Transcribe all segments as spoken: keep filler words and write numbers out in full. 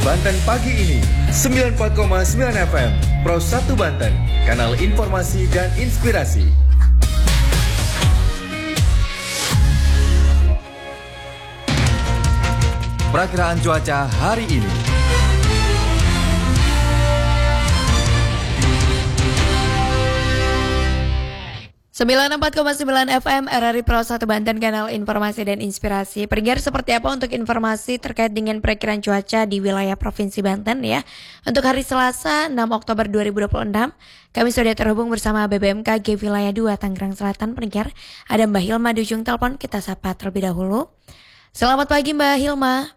Banten pagi ini sembilan puluh empat koma sembilan F M Pro satu Banten, kanal informasi dan inspirasi. Perakiraan cuaca hari ini. sembilan puluh empat koma sembilan F M R R I Pro satu Banten, kanal informasi dan inspirasi. Pendengar, seperti apa untuk informasi terkait dengan perakiraan cuaca di wilayah Provinsi Banten ya. Untuk hari Selasa enam Oktober dua ribu dua puluh enam, kami sudah terhubung bersama B B M K G Wilayah dua Tangerang Selatan. Pendengar, ada Mbak Hilma di ujung telepon, kita sapa terlebih dahulu. Selamat pagi Mbak Hilma.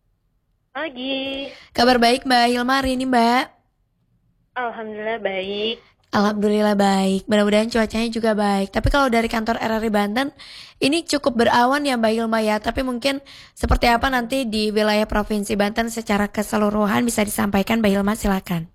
Pagi. Kabar baik Mbak Hilma hari ini Mbak? Alhamdulillah baik. Alhamdulillah baik, mudah-mudahan cuacanya juga baik. Tapi kalau dari kantor R R I Banten, ini cukup berawan ya Mbak Hilma ya. Tapi mungkin seperti apa nanti di wilayah Provinsi Banten secara keseluruhan bisa disampaikan Mbak Hilma, silakan.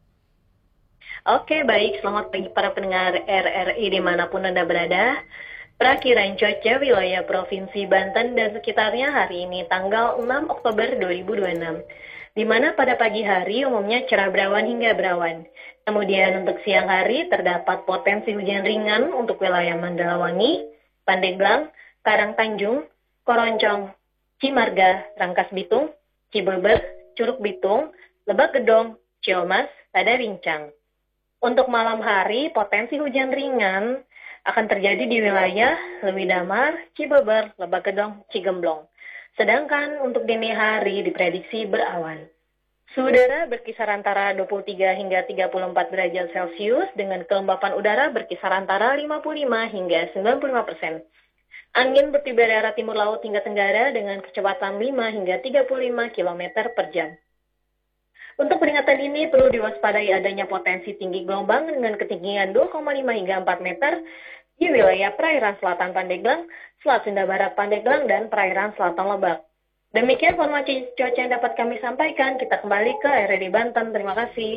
Oke baik, selamat pagi para pendengar R R I dimanapun Anda berada. Perakiraan cuaca wilayah Provinsi Banten dan sekitarnya hari ini tanggal enam Oktober dua ribu dua puluh enam. Di mana pada pagi hari umumnya cerah berawan hingga berawan. Kemudian untuk siang hari terdapat potensi hujan ringan untuk wilayah Mandalawangi, Pandeglang, Karangtanjung, Koroncong, Cimarga, Rangkas Bitung, Cibeber, Curug Bitung, Lebak Gedong, Ciamas, Padarincang. Untuk malam hari potensi hujan ringan akan terjadi di wilayah Lewi Damar, Cibeber, Lebak Gedong, Cigemblong. Sedangkan untuk dini hari diprediksi berawan. Suhu udara berkisar antara dua puluh tiga hingga tiga puluh empat derajat Celcius dengan kelembapan udara berkisar antara lima puluh lima hingga sembilan puluh lima persen. Angin bertiup dari arah timur laut hingga tenggara dengan kecepatan lima hingga tiga puluh lima kilometer per jam. Untuk peringatan ini perlu diwaspadai adanya potensi tinggi gelombang dengan ketinggian dua koma lima hingga empat meter di wilayah perairan selatan Pandeglang, Selat Sunda Barat Pandeglang, dan perairan selatan Lebak. Demikian informasi cuaca yang dapat kami sampaikan. Kita kembali ke R R I Banten. Terima kasih.